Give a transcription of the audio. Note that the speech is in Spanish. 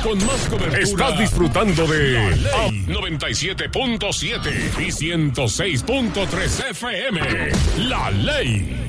con más cobertura. Estás disfrutando de La Ley 97.7 y 106.3 FM. La Ley.